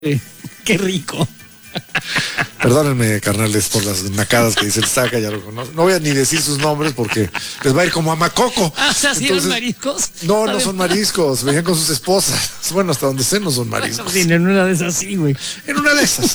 Qué rico. Perdónenme, carnales, por las nacadas que dice el Saca, ya lo conozco. No voy a ni decir sus nombres porque les va a ir como a Macoco. Ah, o sea, ¿sí eran mariscos? No, no son mariscos, venían con sus esposas. Bueno, hasta donde sé no son mariscos. Sí, en una de esas sí, güey. En una de esas.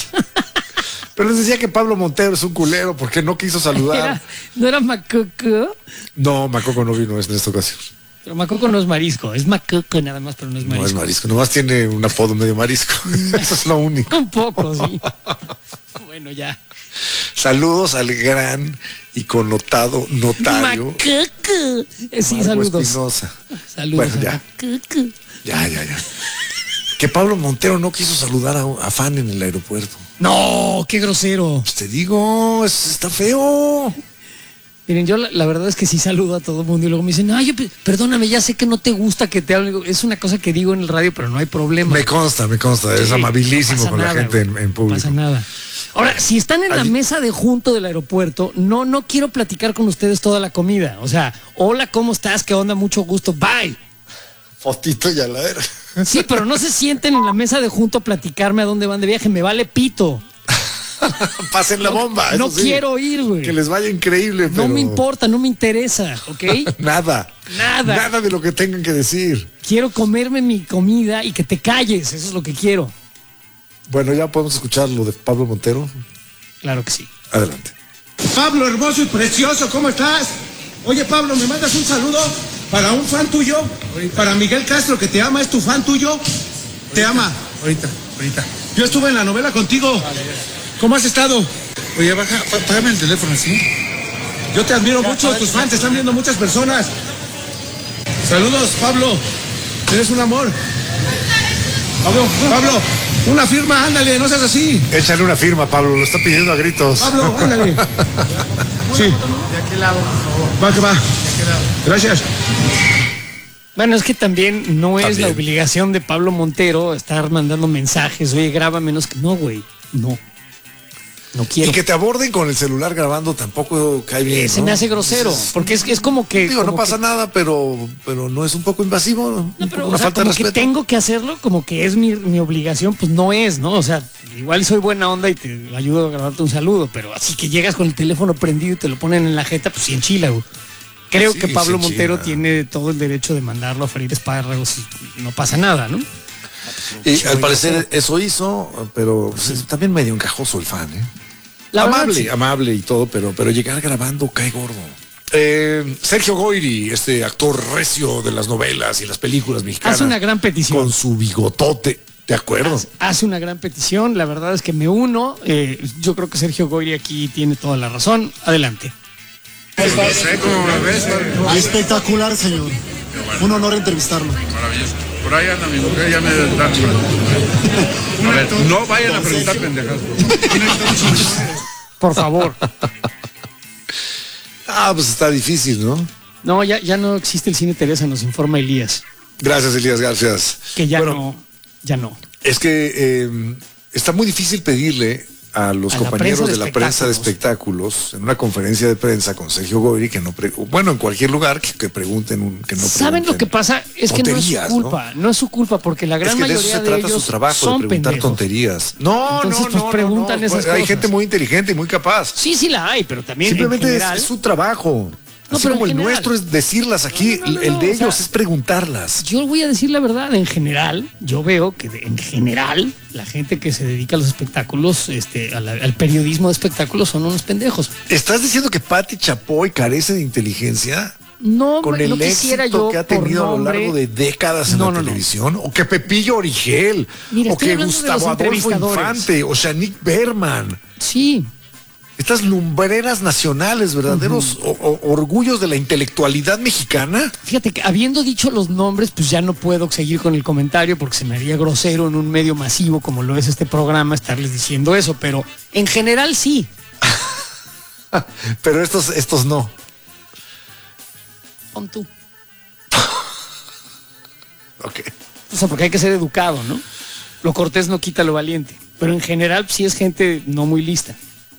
Pero les decía que Pablo Montero es un culero porque no quiso saludar. ¿No era Macoco? No, Macoco no vino en esta ocasión. Pero Macoco no es marisco, es Macoco nada más, pero no es marisco. No es marisco, nomás tiene un apodo medio marisco. Eso es lo único. Un poco, sí. Bueno, ya. Saludos al gran y connotado notario. Macoco. Sí, Marco saludos. Espinosa. Saludos. Bueno, ya. Macoco. Ya. Que Pablo Montero no quiso saludar a Fan en el aeropuerto. No, qué grosero. Pues te digo, está feo. Miren, yo la verdad es que sí saludo a todo el mundo y luego me dicen, ay, perdóname, ya sé que no te gusta que te hable. Es una cosa que digo en el radio, pero no hay problema. Me consta, es amabilísimo no con nada, la gente en No público. pasa nada. Ahora, si están en la mesa de junto del aeropuerto, no quiero platicar con ustedes toda la comida. O sea, hola, ¿cómo estás? ¿Qué onda? Mucho gusto. Bye. Fotito y a la era. Sí, pero no se sienten en la mesa de junto a platicarme a dónde van de viaje. Me vale pito. Pasen la bomba. No eso sí. quiero ir, güey. Que les vaya increíble, No pero me importa, no me interesa, ¿ok? Nada de lo que tengan que decir. Quiero comerme mi comida y que te calles. Eso es lo que quiero. Bueno, ya podemos escuchar lo de Pablo Montero. Claro que sí. Adelante. Pablo, hermoso y precioso, ¿cómo estás? Oye, Pablo, ¿me mandas un saludo para un fan tuyo? Para Miguel Castro, que te ama, es tu fan tuyo. Te ama. Ahorita. Yo estuve en la novela contigo. ¿Cómo has estado? Oye, págame el teléfono, ¿sí? Yo te admiro mucho, tus fans te están viendo muchas personas. Saludos, Pablo. Eres un amor. Pablo, una firma, ándale, no seas así. Échale una firma, Pablo, lo está pidiendo a gritos. Pablo, ándale. Sí. De aquel lado, por favor. Va que va. De aquel lado. Gracias. Bueno, es que también no es También. la obligación de Pablo Montero estar mandando mensajes. Oye, graba menos que... No, güey, no. No quiero. Y que te aborden con el celular grabando tampoco cae bien, Se ¿no? me hace grosero, Entonces, porque es como que... digo, como no pasa que- nada, pero no es un poco invasivo. No, pero Una o sea, falta de como que respeto. tengo que hacerlo, como que es mi obligación, pues no es, ¿no? O sea, igual soy buena onda y te ayudo a grabarte un saludo, pero así que llegas con el teléfono prendido y te lo ponen en la jeta, pues sí enchila, güey. Creo Sí, que Pablo sí Montero enchila. tiene todo el derecho de mandarlo a freír espárragos y no pasa nada, ¿no? Y al parecer eso hizo, pero pues, es también medio encajoso el fan, ¿eh? La verdad, Amable, sí. amable y todo, pero llegar grabando cae gordo. Sergio Goyri, este actor recio de las novelas y las películas mexicanas. Hace una gran petición. Con su bigotote, ¿de acuerdo? Hace una gran petición, la verdad es que me uno. Yo creo que Sergio Goyri aquí tiene toda la razón. Adelante. No sé cómo lo ves. Espectacular, señor. Un honor entrevistarlo. Maravilloso. Por ahí anda mi mujer, ya me dan. A ver, no vayan a preguntar pendejadas. Por favor. Pues está difícil, ¿no? No, ya no existe el cine Teresa, nos informa Elías. Gracias, Elías, gracias. Que ya Bueno, ya no. Es que está muy difícil pedirle a los A la compañeros prensa de de la prensa de espectáculos en una conferencia de prensa con Sergio Goyri que bueno, en cualquier lugar que pregunten que no ¿Saben lo pregunten que pasa? Es que no es su tonterías, culpa, no es su culpa, porque la gran Es que de eso mayoría se de trata ellos su trabajo, son de preguntar pendejos. tonterías. No, Entonces, pues, preguntan esas Hay cosas. gente muy inteligente y muy capaz. Sí la hay, pero también Simplemente en general, es su trabajo. No, Así pero en como el general. nuestro es decirlas aquí, No, el de o sea, ellos es preguntarlas. yo voy a decir la verdad, en general, yo veo que en general la gente que se dedica a los espectáculos, al periodismo de espectáculos son unos pendejos. ¿Estás diciendo que Pati Chapoy carece de inteligencia? No, Con el no quisiera éxito yo que ha por tenido a lo nombre- largo de décadas en No, la no, no. televisión, o que Pepillo Origel, Mira, o estoy que hablando de Gustavo los Adolfo entrevistadores. Infante, o Shanique Berman. Sí, Estas lumbreras nacionales, verdaderos orgullos de la intelectualidad mexicana. fíjate que habiendo dicho los nombres, pues ya no puedo seguir con el comentario porque se me haría grosero en un medio masivo como lo es este programa estarles diciendo eso, pero en general sí. Pero estos no. Pon tú. Ok. O sea, porque hay que ser educado, ¿no? Lo cortés no quita lo valiente. Pero en general sí es gente no muy lista.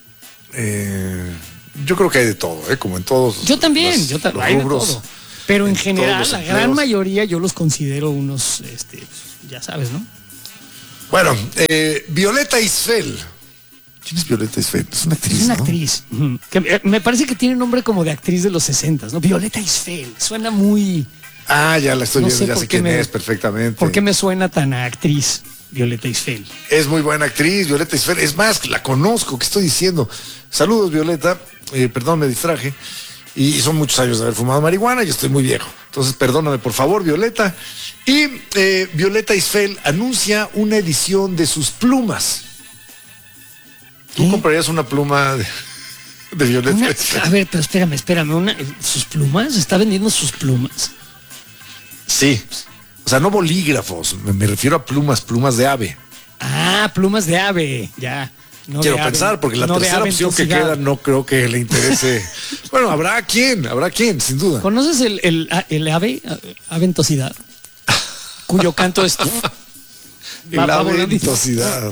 Yo creo que hay de todo, como en todos. Yo también, los hay de rubros. todo. Pero en todos general, los la gran empleos. mayoría yo los considero unos, ya sabes, ¿no? Bueno, Violeta Isfel. ¿Quién es Violeta Isfel? Es una actriz, Es una ¿no? actriz. Que me parece que tiene nombre como de actriz de los 60, ¿no? Violeta Isfel. Suena muy... Ah, ya la estoy No viendo, sé ya por sé qué quién es perfectamente. ¿Por qué me suena tan a actriz Violeta Isfel? Es muy buena actriz, Violeta Isfel. Es más, la conozco, ¿qué estoy diciendo? Saludos, Violeta. Perdón, me distraje. Y son muchos años de haber fumado marihuana y estoy muy viejo. Entonces, perdóname, por favor, Violeta. Y Violeta Isfel anuncia una edición de sus plumas. ¿Tú comprarías una pluma de Violeta Isfel? A ver, pero espérame. ¿Sus plumas? ¿Está vendiendo sus plumas? Sí. O sea, no bolígrafos, me refiero a plumas de ave. Ah, plumas de ave, ya. No Quiero de ave, pensar, porque la no de tercera ave opción que ventosidad. queda no creo que le interese. Bueno, habrá quien, sin duda. ¿Conoces el ave ventosidad? Cuyo canto es... El va ave volando y- ventosidad.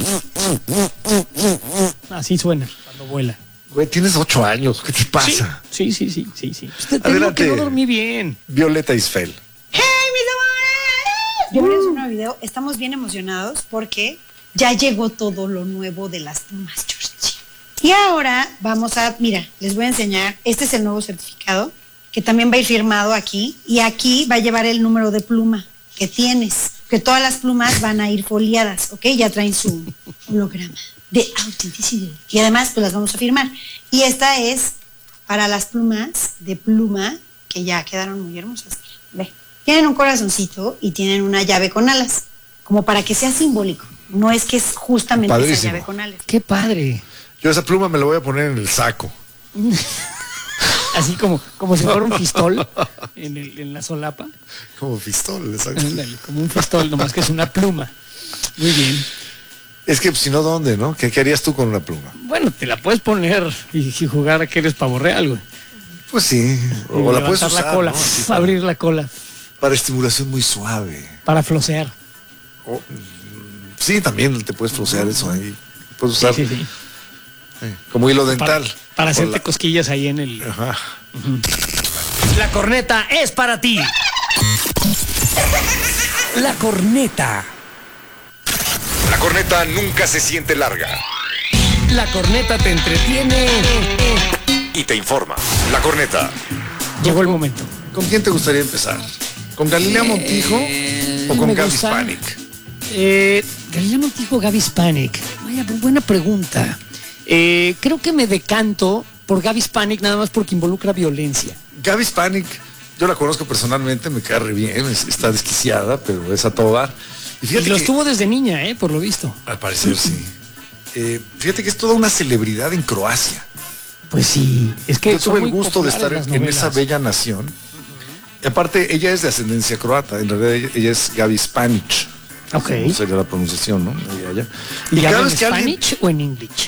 Así suena cuando vuela. Güey, tienes 8 años, ¿qué te pasa? Sí. Pues te tengo Adelante. que no dormí bien. Violeta Isfel. Bienvenidos a un nuevo video. Estamos bien emocionados porque ya llegó todo lo nuevo de las plumas, Georgie. Y ahora vamos a, mira, les voy a enseñar. Este es el nuevo certificado que también va a ir firmado aquí. Y aquí va a llevar el número de pluma que tienes. Que todas las plumas van a ir foliadas, ¿ok? Ya traen su holograma de autenticidad. Y además, pues las vamos a firmar. Y esta es para las plumas de pluma que ya quedaron muy hermosas. Ve. Tienen un corazoncito y tienen una llave con alas, como para que sea simbólico. No es que es justamente esa Padrísimo. llave con alas. Qué padre. Yo esa pluma me la voy a poner en el saco. Así como si fuera un pistol en la solapa. Como pistola, exacto. Ándale, como un pistol, nomás que es una pluma. Muy bien. Es que si no, ¿dónde, no? ¿Qué harías tú con una pluma? Bueno, te la puedes poner y jugar a que eres pavo real, güey. Pues sí, Y o la puedes levantar usar, la cola, ¿no? Así abrir la cola para estimulación muy suave. para flosear. Sí, también te puedes flosear eso ahí. Puedes usar Sí. como hilo dental. Para O hacerte la- cosquillas ahí en el... Ajá. La corneta es para ti. La corneta. La corneta nunca se siente larga La corneta te entretiene. y te informa. La corneta. Llegó el momento. ¿Con quién te gustaría empezar? ¿Con Galilea Montijo o con me Gaby gusta- Spanik? Galilea Montijo, Gaby Spanik. Vaya, buena pregunta. Creo que me decanto por Gaby Spanik nada más porque involucra violencia. Gaby Spanik, yo la conozco personalmente, me cae re bien, está desquiciada, pero es a todo dar. Y Y fíjate lo que, estuvo desde niña, por lo visto. al parecer sí. Fíjate que es toda una celebridad en Croacia. Pues sí, es que Yo son tuve el muy gusto de populares estar las en novelas. esa bella nación. Y aparte, ella es de ascendencia croata, en realidad ella es Gaby Spanic. Ok. No sería la pronunciación, ¿no? Ella. ¿Y cada hablan vez que alguien... Spanish o en English?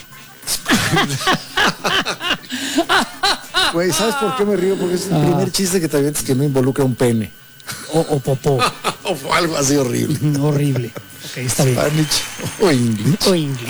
Güey, ¿sabes por qué me río? Porque es el primer chiste que te avientas que no involucra un pene. O popó. O algo así horrible. Horrible. Ok, está bien. Spanish o inglés. O English.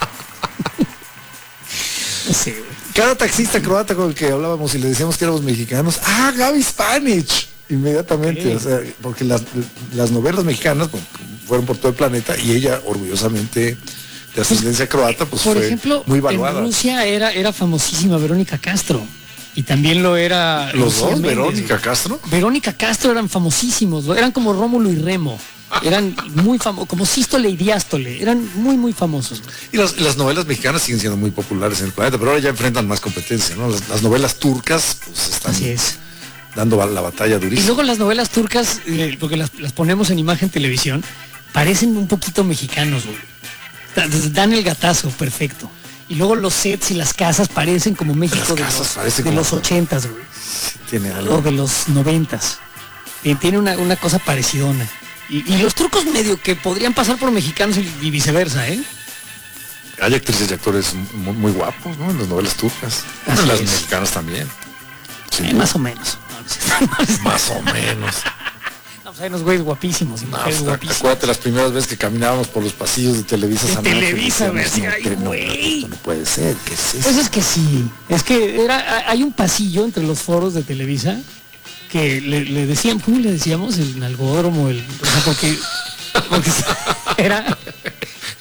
No sé, güey. Cada taxista croata con el que hablábamos y le decíamos que éramos mexicanos, Gaby Spanic, inmediatamente, Ok. o sea, porque las novelas mexicanas pues, fueron por todo el planeta y ella orgullosamente de ascendencia croata, pues Por fue ejemplo, muy en valuada. Rusia era famosísima Verónica Castro. Y también lo era... Los Lucía dos, Méndez, Verónica güey. Castro. Verónica Castro eran famosísimos, eran como Rómulo y Remo. Eran muy famosos, como Sístole y Diástole. Eran muy famosos. Y las novelas mexicanas siguen siendo muy populares en el planeta, pero ahora ya enfrentan más competencia, ¿no? Las novelas turcas, pues están Así es. dando la batalla Y durísima. luego las novelas turcas, porque las ponemos en imagen televisión, parecen un poquito mexicanos, güey. Dan el gatazo, perfecto. Y luego los sets y las casas parecen como México casas parecen de como- los 80s, güey. Tiene O algo. de los 90s. Tiene una cosa parecidona. Y los trucos medio que podrían pasar por mexicanos y viceversa, ¿eh? Hay actrices y actores muy guapos, ¿no? En las novelas turcas. Así En las es. mexicanas también. Sí. Más o menos. Más o menos. No, pues hay unos güeyes guapísimos y No, mujeres pues, guapísimas. acuérdate las primeras veces que caminábamos por los pasillos de Televisa De San Ángel, Televisa, decíamos, güey, así, ay, no, güey. esto no puede ser, ¿qué es eso? Pues es que sí, es que hay un pasillo entre los foros de Televisa que le decían, ¿cómo le decíamos? El nalgódromo, o sea, porque era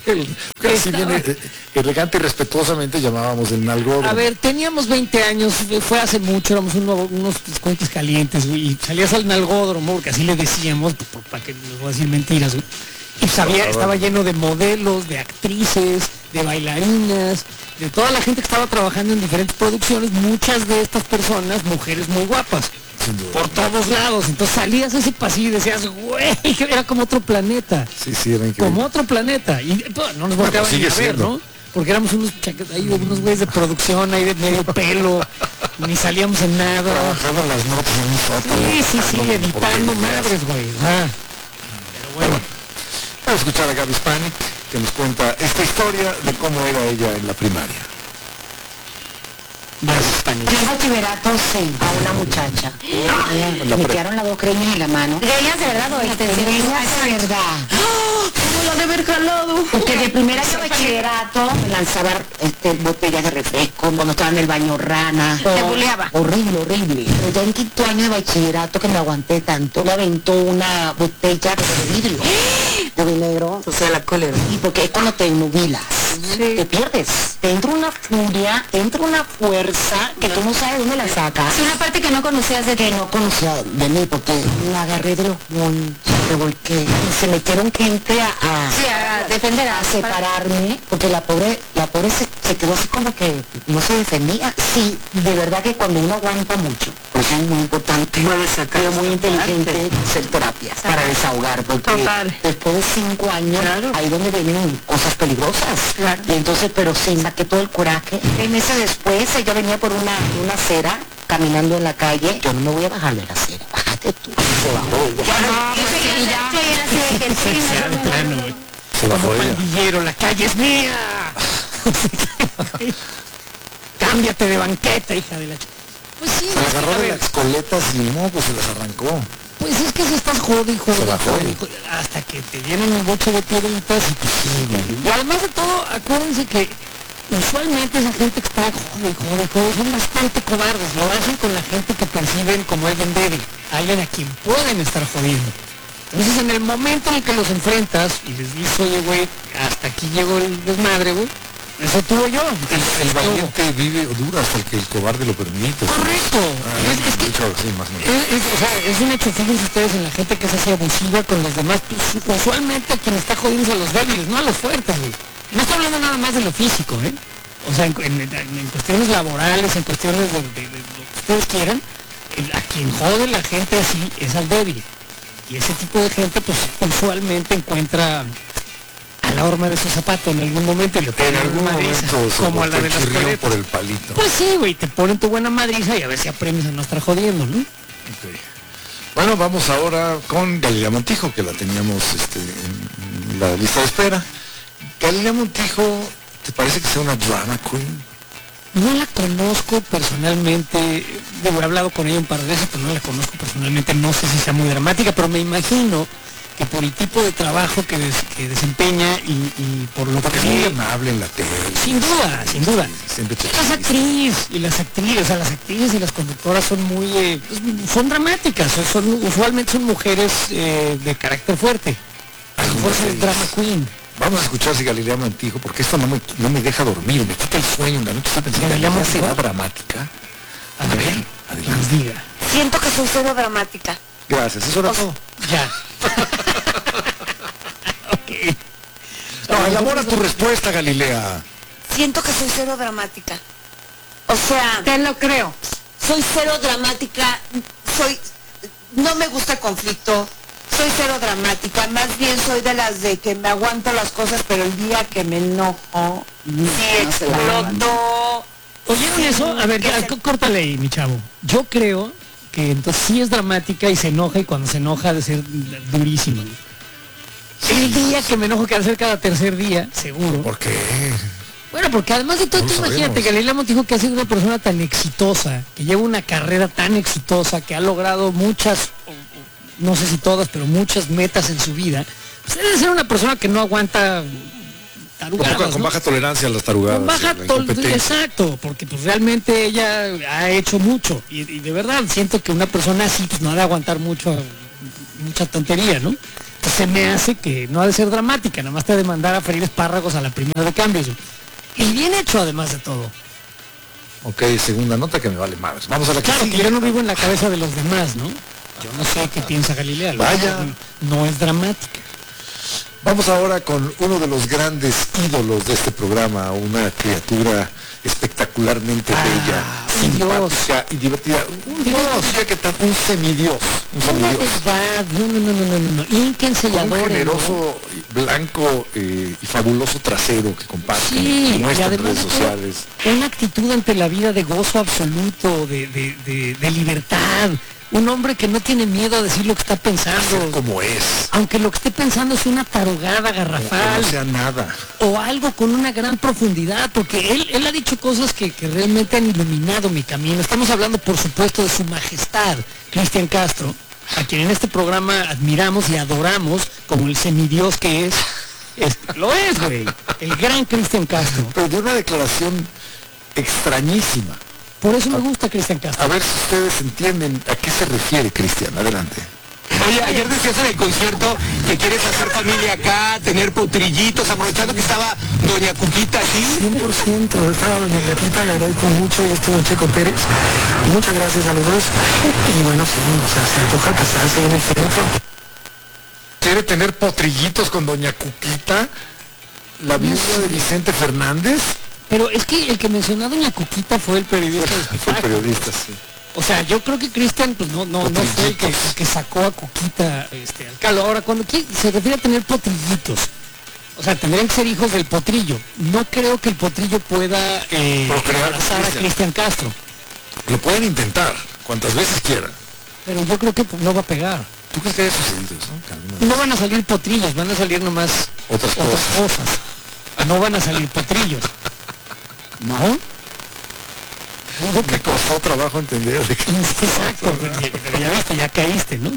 Así viene, elegante y respetuosamente llamábamos el nalgódromo. A ver, teníamos 20 años, fue hace mucho, éramos unos cuentos calientes, güey, y salías al nalgódromo, porque así le decíamos, para que les voy a decir mentiras, güey. Y estaba lleno de modelos, de actrices, de bailarinas, de toda la gente que estaba trabajando en diferentes producciones, muchas de estas personas, mujeres muy guapas, por todos lados. Entonces salías a ese pasillo y decías, güey, que era como otro planeta. Sí, era increíble. Como otro planeta. Y pues, no nos volteaban ni a ver, ¿no? Porque éramos unos güeyes de producción ahí de medio pelo, ni salíamos en nada. Trabajaban las notas en un sótano. Sí, editando madres, güey. Pero bueno. Vamos a escuchar a Gaby Spanik, que nos cuenta esta historia de cómo era ella en la primaria. En el bachillerato, sí, a una muchacha. Me quedaron las dos greñas en la mano. ¿Greñas de verdad o Greñas de verdad. ¿Cómo la de haber jalado? Porque de primer año de bachillerato me lanzaba botellas de refresco, cuando estaba en el baño rana. Te buleaba. Horrible. Pero ya en quinto año de bachillerato, que me aguanté tanto, me aventó una botella de vidrio. De vinegro. O sea, la cólera. Y porque es cuando te nubilas. Sí. Te pierdes. Te entra una furia, te entra una fuerza que tú no sabes dónde la sacas. Es una parte que no conocías de ti. Que no conocía de mí, porque la agarré de los moños, me volqué. Y se metieron gente a defender, a separarme, porque la pobre se quedó así como que no se defendía. Sí, de verdad que cuando uno aguanta mucho, pues es muy importante, pero muy inteligente hacer terapias para desahogar, porque después de 5 años, ahí donde vienen cosas peligrosas. Claro. Y entonces, pero sí, saqué todo el coraje. 6 meses después, ella venía por una acera, caminando en la calle. Yo no me voy a bajar de la acera, bájate tú. Se bajó ella. Se bajó Como ella. pandillero, la calle es mía. Cámbiate de banqueta, hija de la Pues sí, Se la agarró a de ver, las coletas y no, pues se las arrancó. pues es que si estás jode, Se bajó. hasta que te llenan el boche de piedritas y pues sí, güey. Y además de todo, acuérdense que usualmente esa gente que está jode, son bastante cobardes, lo hacen con la gente que perciben como alguien débil, alguien a quien pueden estar jodiendo. Entonces en el momento en el que los enfrentas y les dices, oye güey, hasta aquí llegó el desmadre, güey, eso tuvo yo. El valiente vive o dura hasta que el cobarde lo permite. Correcto. Es que Sí, más o menos. o sea, es un hecho, fíjense ustedes en la gente que es así abusiva con los demás, pues, usualmente a quien está jodiendo es a los débiles, no a los fuertes, güey. No estoy hablando nada más de lo físico, ¿eh? O sea, en cuestiones laborales, en cuestiones de lo que ustedes quieran, a quien jode la gente así es al débil. Y ese tipo de gente, pues, usualmente encuentra a la horma de su zapato en algún momento y le ponen En algún madriza, momento como a la de las chirrió coletas. por el palito. Pues sí, güey, te ponen tu buena madriza y a ver si aprendes a no estar jodiendo, ¿no? Ok. Bueno, vamos ahora con Galilea Montijo, que la teníamos en la lista de espera. Galilea Montijo, ¿te parece que sea una drama queen? No la conozco personalmente, he hablado con ella un par de veces, pero no la conozco personalmente, no sé si sea muy dramática, pero me imagino que por el tipo de trabajo que desempeña y por lo Porque es muy que... amable en la tele. Sin duda. Siempre te... Las actrices y las conductoras son muy... son dramáticas, usualmente son mujeres de carácter fuerte. A lo mejor es drama queen. Vamos a escuchar si Galilea Montijo, porque esto no me deja dormir, me quita el sueño en la noche. Está pensando, Galilea ¿Galilea será Montijo? dramática? A ver, adelante. nos diga. Siento que soy cero dramática. Gracias, eso era todo. Ya. Ok. No, elabora tu respuesta, Galilea. Siento que soy cero dramática. O sea, Te lo creo. soy cero dramática, no me gusta el conflicto, soy cero dramática, más bien soy de las de que me aguanto las cosas, pero el día que me enojo, sí exploto. ¿Oyeron eso? A ver, ya, córtale ahí, mi chavo. Yo creo que entonces sí es dramática y se enoja, y cuando se enoja ha de ser durísimo. El día que me enojo, que ha de ser cada tercer día, seguro. ¿Por qué? Bueno, porque además de todo, No tú lo imagínate, sabemos. Galilea Montijo, que ha sido una persona tan exitosa, que lleva una carrera tan exitosa, que ha logrado muchas, no sé si todas, pero muchas metas en su vida, pues debe ser una persona que no aguanta tarugadas, Con ¿no? baja tolerancia a las tarugadas. Con baja la incompetencia. exacto, porque pues realmente ella ha hecho mucho, y de verdad siento que una persona así pues no ha de aguantar mucha tontería, ¿no? Se me hace que no ha de ser dramática, nada más te ha de mandar a freír espárragos a la primera de cambios. Y bien hecho además de todo. Ok, segunda nota que me vale madres. Vamos a la que Claro, sigue. que yo no vivo en la cabeza de los demás, ¿no? Yo no sé qué piensa Galilea. Vaya. No es dramática. Vamos ahora con uno de los grandes ídolos de este programa, una criatura espectacularmente bella, un dios. simpática y divertida. Un dios, un semidios. Un Una semidios. verdad, no. Ínquense y Un adoren, generoso, blanco y fabuloso trasero que comparten, Sí, que y muestran en además redes sociales. una actitud ante la vida de gozo absoluto, de libertad. Un hombre que no tiene miedo a decir lo que está pensando. Ser como es. Aunque lo que esté pensando es una tarugada Que garrafal. no sea nada. O algo con una gran profundidad, porque él ha dicho cosas que realmente han iluminado mi camino. Estamos hablando, por supuesto, de su majestad, Cristian Castro, a quien en este programa admiramos y adoramos como el semidios que es. Lo es, güey. El gran Cristian Castro. Pero de una declaración extrañísima. Por eso me gusta Cristian Castro. A ver si ustedes entienden a qué se refiere, Cristian. Adelante. Oye, ayer decías en el concierto que quieres hacer familia acá, tener potrillitos, aprovechando que estaba Doña Cuquita aquí. 100%, estaba Doña Cuquita, le agradezco mucho, y estuvo Checo Pérez. Muchas gracias a los dos. Y bueno, sí, o sea, se antoja casarse en el centro. ¿Quiere tener potrillitos con Doña Cuquita? ¿La viuda de Vicente Fernández? Pero es que el que mencionó a Doña Cuquita fue el periodista de Fue espectáculo. periodista, sí. O sea, yo creo que Cristian pues no fue el que sacó a Cuquita al calo. Ahora, cuando se refiere a tener potrillitos, o sea, tendrían que ser hijos del potrillo. No creo que el potrillo pueda embarazar a Cristian Castro. Lo pueden intentar, cuantas veces quieran. Pero yo creo que pues, no va a pegar. ¿Tú crees que haya sucedido eso? Carolina? No van a salir potrillos, van a salir nomás Otras cosas. No van a salir potrillos. ¿No? Me costó trabajo entender. Exacto, pero ya viste, ya caíste, ¿no?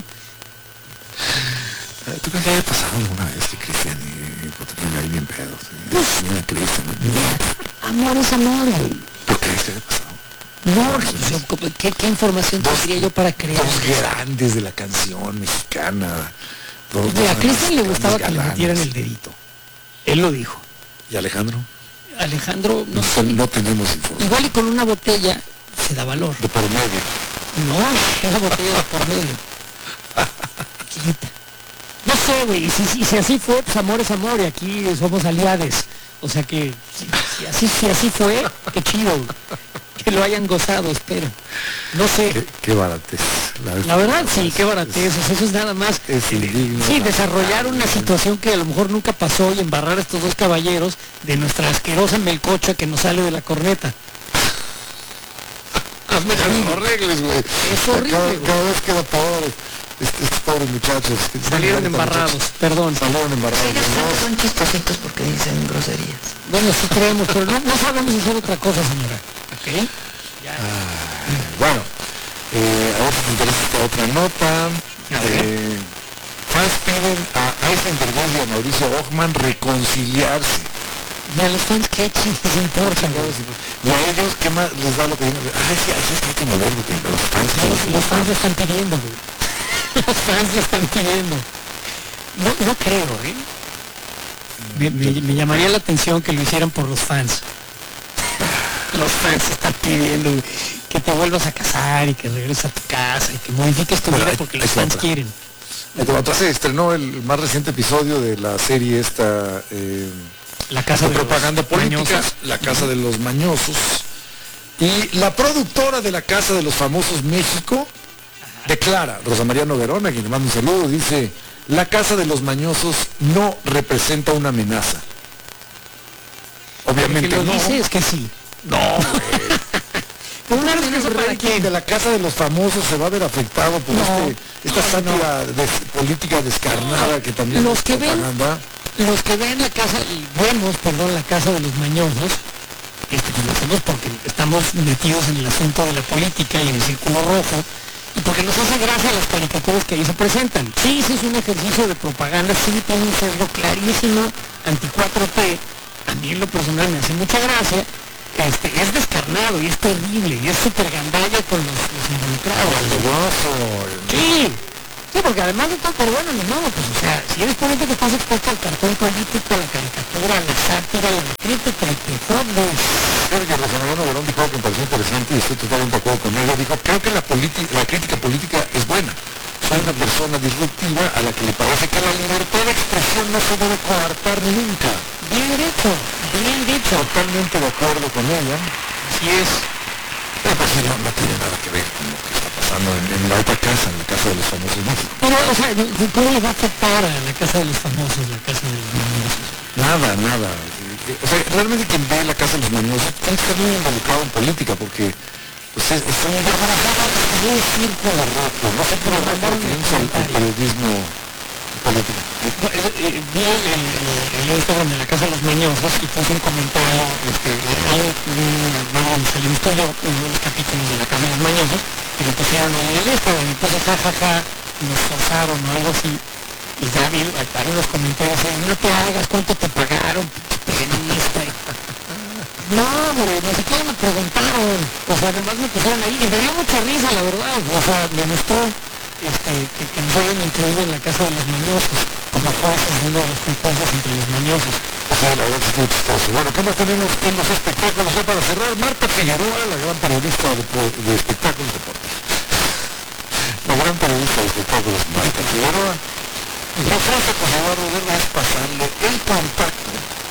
¿Tú crees que haya pasado alguna vez que Cristian y Potrillo ahí bien pedos? Mira, Cristian. Amor es amor. ¿Por qué se haya pasado? No, ¿qué información tendría yo para creer? Dos grandes de la canción mexicana. Mira, a Cristian le gustaba que le metieran el dedito. Él lo dijo. ¿Y Alejandro? Alejandro, no sé. No tenemos información. Igual y con una botella se da valor. De por medio. No, una botella de por medio. Chiquita. No sé, güey, si así fue, pues amor es amor, y aquí somos aliades. O sea que, si así fue, qué chido, que lo hayan gozado, espero. No sé. Qué baratez. La verdad, sí, qué baratez. O sea, eso es nada más. Es indigno. Sí, desarrollar una situación que a lo mejor nunca pasó y embarrar a estos dos caballeros de nuestra asquerosa melcocha que nos sale de la corneta. Hazme las arregles, güey. Es horrible, güey. Cada vez queda peor. Estos pobres muchachos. Salieron embarrados, perdón. Salieron embarrados. Son chistositos porque dicen groserías. Bueno, sí creemos, pero no sabemos hacer otra cosa, señora. ¿Ok? Bueno, ahora te interesa esta otra nota. Fans piden a Eisenberg y a Mauricio Ockman reconciliarse. Y a los fans, ¿qué chistes importan? Y a ellos, ¿qué más les da lo que dicen? Sí, así es que hay que mover lo que los fans quieren. Los fans lo están pidiendo, güey. Los fans lo están pidiendo. No creo, ¿eh? Me llamaría la atención que lo hicieran por los fans. Los fans están pidiendo, güey, que te vuelvas a casar y que regreses a tu casa y que modifiques tu vida porque los fans quieren. Se estrenó el más reciente episodio de la serie esta La casa de propaganda los política, mañosos. La Casa de los Mañosos. Y la productora de La Casa de los Famosos México declara, Rosa María Noguerón, a quien le mando un saludo, dice: La Casa de los Mañosos no representa una amenaza. Obviamente Lo que no. dice es que sí. No, güey. ¿Una amenaza para quién? De La Casa de los Famosos se va a ver afectado por esta sátira política descarnada que también los que es propaganda. Los que ven la casa, la casa de los mañosos, lo hacemos porque estamos metidos en el asunto de la política y en el círculo rojo, y porque nos hace gracia las caricaturas que ahí se presentan. Sí, sí es un ejercicio de propaganda, sí tiene un sesgo clarísimo, anti-4T, a mí en lo personal me hace mucha gracia, es descarnado y es terrible, y es súper gandalla con los involucrados. Sí. Sí, porque además de todo, pero bueno, ni modo, pues, o sea, si eres político estás expuesto al cartón político, a la caricatura, a la sátira, a la crítica, y te jodes. Creo que la senadora Verón dijo algo que me pareció interesante y estoy totalmente de acuerdo con ella. Dijo, creo que la crítica política es buena. Soy una persona disruptiva a la que le parece que la libertad de expresión no se debe coartar nunca. Bien dicho, bien dicho. Totalmente de acuerdo con ella. Así es. Pero pues sí, no tiene nada que ver con lo que está pasando en la otra casa, en la casa de los famosos México. Pero, o sea, ¿cómo le va a afectar a la casa de los famosos, la casa de los famosos? Nada. O sea, realmente quien ve la casa de los mañosos tiene que estar muy involucrado en política, porque pues, es un circo de rato, no sé cómo referencia al periodismo político. Vi el Instagram de la casa de los mañosos y puse un comentario, salió un estudio, unos capítulos de la casa de los mañosos, y lo pusieron en el Instagram, y puse jajaja, nos forzaron o algo así. Y ya vi los comentarios, no te hagas, ¿cuánto te pagaron? Periodista. No, hombre, no sé qué me preguntaron. O sea, además me pusieron ahí, y me dio mucha risa, la verdad. O sea, me mostró que nos hayan incluido en la casa de los mañosos, como jueces, uno de los concursos entre los mañosos. O sea, la verdad es muy chistoso. Bueno, ¿qué más tenemos en los espectáculos? Ya para cerrar, Marta Figueroa, la gran periodista de espectáculos deportes. La gran periodista de espectáculos, Marta Figueroa. La frase que se va a robar es pasarle el contacto.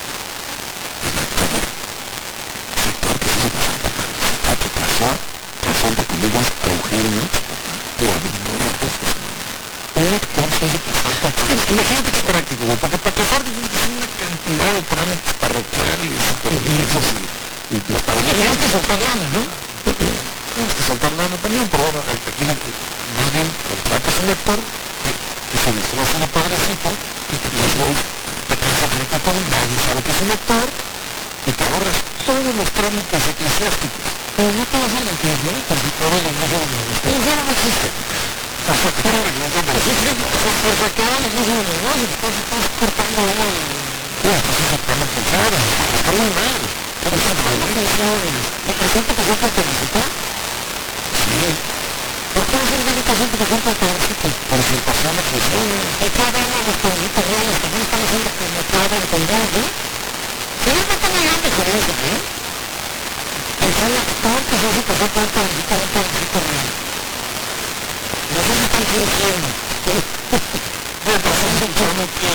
Que pasó, entre comillas, a Eugenio de la Victoria Justo. Imagínate que es práctico, porque para casar es una cantidad de trámites parroquiales y los padres. Tienes que soltar lana, ¿no? Tienes que soltar lana también, pero bueno, aquí más bien contratas un lector que se disfraza una padrecita y que luego te cansa de todo, nadie sabe que es un lector y te ahorras todos los trámites eclesiásticos. Pero no te vas a limpiar, ¿no? Porque todo el lenguaje de los pero ya no existe. pero se quedan en ese negocio, estás cortando uno sí, estás intentando pensar, está muy mal. Pero esa ¿te presenta que sea para felicitar? Sí. ¿Por qué no se le da presentación para felicitar? Presentación de que sí. Hay que hablar de los periodistas reales, que no están haciendo que me puedan entender, ¿no? Si no está muy grande con eso, ¿eh? El actor que se hace pasar por un periodista real. No sé si están diciendo. Bueno, pues es un tono que...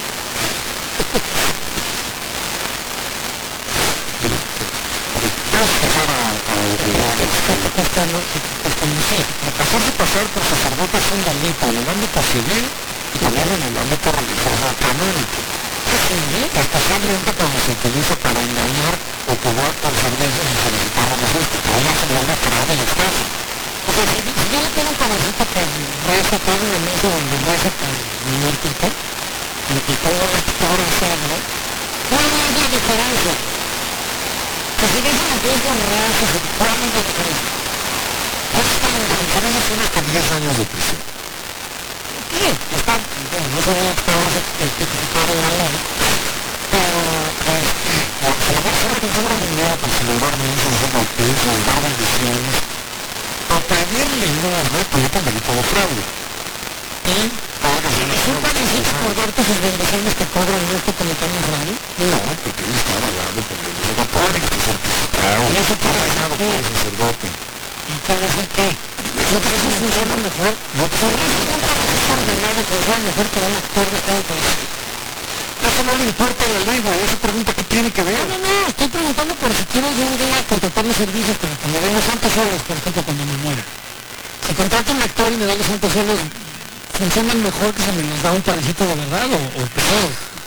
Hacerse pasar por sacerdote es un delito en el ámbito civil y también en el ámbito religioso canónico. Especialmente cuando se utiliza para engañar o cobrar por servicios y solicitar registro, que haya segunda parada del Estado. O sea, si yo le tengo un cabecito que reza todo en el medio donde reza para mi muertito, y que todo el actor hacerlo, no hay diferencia. Que si dejan a Dios de raza, se ponen de diferencia. Es como tenemos una con 10 años de prisión. Sí, está, bueno, no soy actor tipificado en la ley, pero la persona que cobra dinero para celebrar misas de bautizo, dar bendiciones, o pedirle dinero, comete un delito de fraude. ¿sí? ¿Son parecidos por darte sus bendiciones que cobran en este comentario fraude? No, porque él está hablando por el obligatorio, que certificado, y eso para ordenado por el sacerdote. ¿Y para eso qué? ¿No para eso funciona mejor? No, ¿Por qué es ordenado que sea mejor que un actor de cada país? Eso no le importa la ley, güey. Esa pregunta que tiene que ver. No, estoy preguntando por si quiero yo un día contratar los servicios para que me den los santos solos, por ejemplo, cuando me muera. Si contrato un actor y me da los santos solos, ¿funcionan mejor que se me los da un parecito de verdad o peor?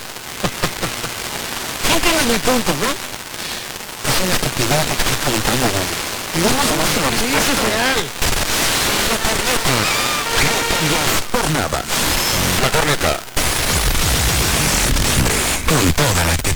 Entiendes mi punto, ¿no? Es una estupidez lo que estoy comentando, güey. No, sí, eso es real. Por nada. La corneta. Con toda la actitud.